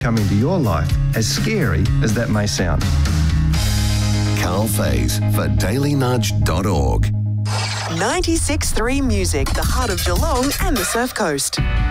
come into your life, as scary as that may sound. Carl Faze for dailynudge.org. 96.3 Music, the heart of Geelong and the Surf Coast.